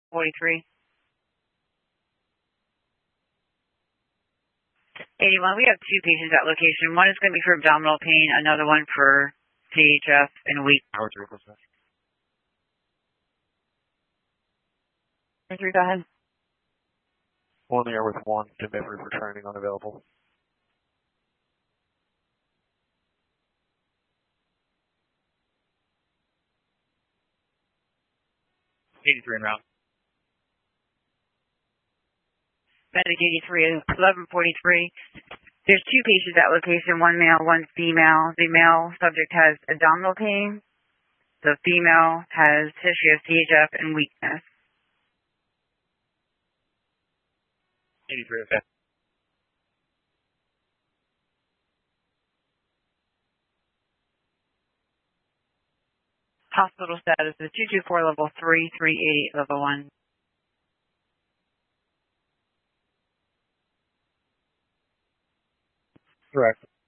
43. 81, we have two patients at location. One is going to be for abdominal pain, another one for CHF and weak. Howard, your request. 43, go ahead. On the air with one, delivery for training unavailable. 83 en route. Medic 83, 1143. There's two patients at location, one male, one female. The male subject has abdominal pain. The female has history of CHF and weakness. 83, okay. Hospital status is 224 level 3, 388 level 1. Correct.